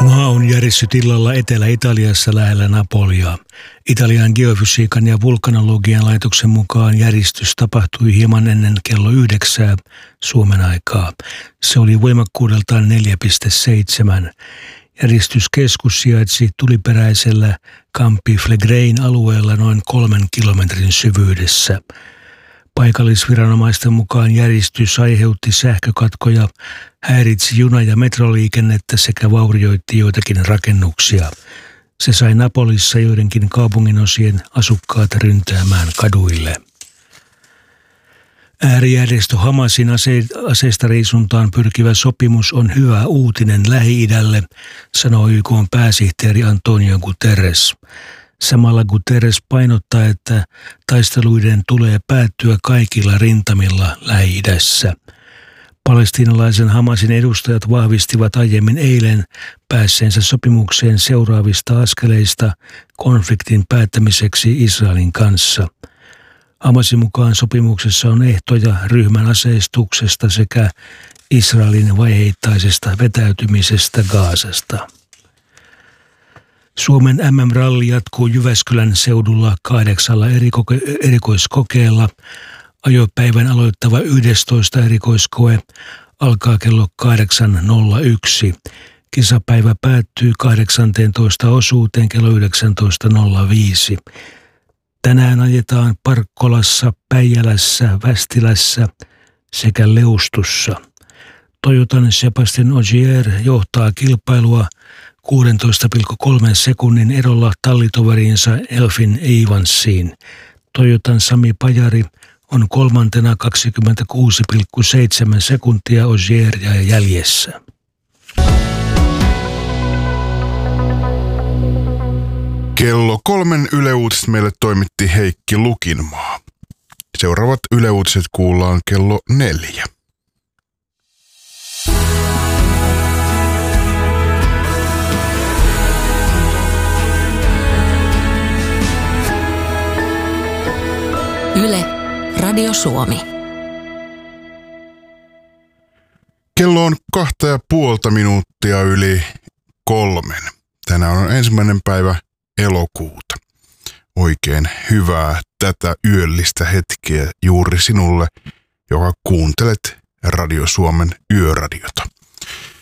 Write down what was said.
Maa on järissyt illalla Etelä-Italiassa lähellä Napolia. Italian geofysiikan ja vulkanologian laitoksen mukaan järistys tapahtui hieman ennen kello 9 Suomen aikaa. Se oli voimakkuudeltaan 4,7. Järistyskeskus sijaitsi tuliperäisellä Campi Flegrein alueella noin 3 kilometrin syvyydessä. Paikallisviranomaisten mukaan järistys aiheutti sähkökatkoja, häiritsi juna- ja metroliikennettä sekä vaurioitti joitakin rakennuksia. Se sai Napolissa joidenkin kaupunginosien asukkaat ryntäämään kaduille. Äärijärjestö Hamasin aseistariisuntaan pyrkivä sopimus on hyvä uutinen Lähi-idälle, sanoo YK:n pääsihteeri Antonio Guterres. Samalla Guterres painottaa, että taisteluiden tulee päättyä kaikilla rintamilla Lähi-idässä. Palestiinalaisen Hamasin edustajat vahvistivat aiemmin eilen päässeensä sopimukseen seuraavista askeleista konfliktin päättämiseksi Israelin kanssa. Hamasin mukaan sopimuksessa on ehtoja ryhmän aseistuksesta sekä Israelin vaiheittaisesta vetäytymisestä Gazasta. Suomen MM-ralli jatkuu Jyväskylän seudulla 8 erikoiskokeella. Ajopäivän aloittava 11 erikoiskoe alkaa kello 8.01. Kisapäivä päättyy 18 osuuteen kello 19.05. Tänään ajetaan Parkkolassa, Päijälässä, Västilässä sekä Leustussa. Toyotan Sebastian Ogier johtaa kilpailua 16,3 sekunnin erolla tallitoveriinsa Elfin Evansiin. Toyotan Sami Pajari on kolmantena 26,7 sekuntia Ogieria jäljessä. Kello 3 Yle Uutiset meille toimitti Heikki Lukinmaa. Seuraavat Yle Uutiset kuullaan kello 4. Yle, Radio Suomi. Kello on 2,5 minuuttia yli 3. Tänään on 1. päivä elokuuta. Oikein hyvää tätä yöllistä hetkeä juuri sinulle, joka kuuntelet Radio Suomen yöradiota.